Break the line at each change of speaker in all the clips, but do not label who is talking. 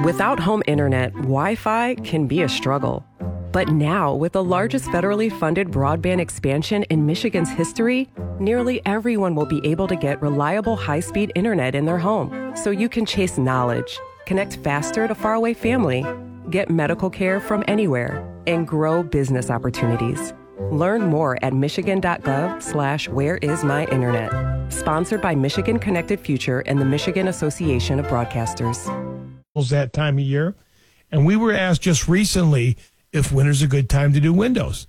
Without home internet, Wi-Fi can be a struggle. But now, with the largest federally funded broadband expansion in Michigan's history, nearly everyone will be able to get reliable high-speed internet in their home, so you can chase knowledge, connect faster to faraway family, get medical care from anywhere, and grow business opportunities. Learn more at michigan.gov/whereismyinternet. Sponsored by Michigan Connected Future and the Michigan Association of Broadcasters.
That time of year, and we were asked just recently if winter's a good time to do windows.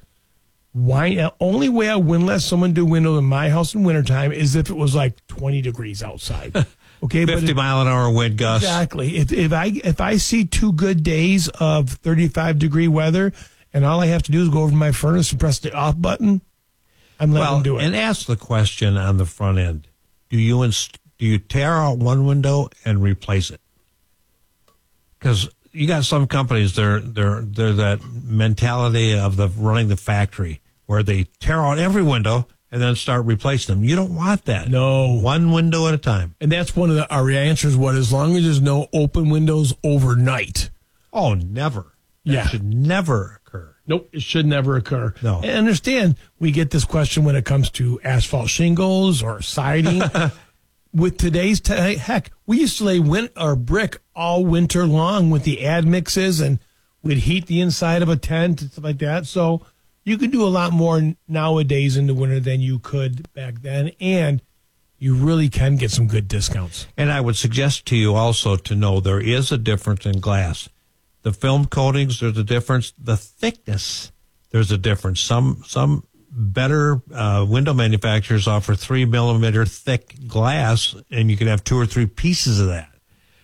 Why? Only way I wouldn't let someone do windows in my house in wintertime is if it was like 20 degrees outside. Okay,
50-mile-an-hour wind gusts.
Exactly. If I see 2 good days of 35-degree weather, and all I have to do is go over to my furnace and press the off button, I'm letting them do it.
And ask the question on the front end: Do you tear out one window and replace it? Because you got some companies, they're that mentality of running the factory where they tear out every window and then start replacing them. You don't want that.
No.
One window at a time.
And that's one of our answers. As long as there's no open windows overnight.
Oh, never. That should never occur.
Nope, it should never occur.
No.
And understand, we get this question when it comes to asphalt shingles or siding. With today's heck, we used to lay brick all winter long with the admixes, and we'd heat the inside of a tent and stuff like that. So you can do a lot more nowadays in the winter than you could back then, and you really can get some good discounts.
And I would suggest to you also to know there is a difference in glass. The film coatings, there's a difference. The thickness, there's a difference. Some better window manufacturers offer 3-millimeter thick glass, and you can have 2 or 3 pieces of that.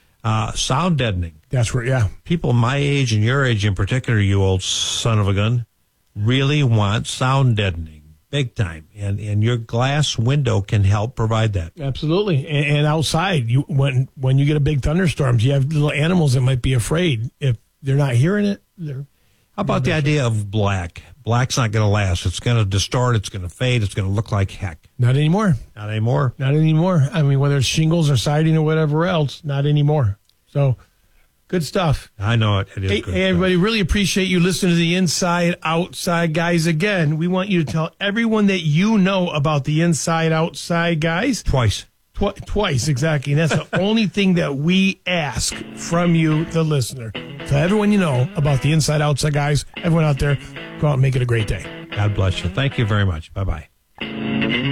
Sound deadening.
That's right, yeah.
People my age and your age in particular, you old son of a gun, really want sound deadening big time. And your glass window can help provide that.
Absolutely. And outside, when you get a big thunderstorm, you have little animals that might be afraid. If they're not hearing it,
How about the idea of black? Black's not going to last. It's going to distort. It's going to fade. It's going to look like heck.
Not anymore.
Not anymore.
Not anymore. I mean, whether it's shingles or siding or whatever else, not anymore. So, good stuff.
I know it. It is good
Hey, everybody, really appreciate you listening to the Inside Outside Guys. Again, we want you to tell everyone that you know about the Inside Outside Guys.
Twice.
Twice, exactly. And that's the only thing that we ask from you, the listener. Tell everyone you know about the Inside Outside Guys. Everyone out there, go out and make it a great day.
God bless you. Thank you very much. Bye-bye.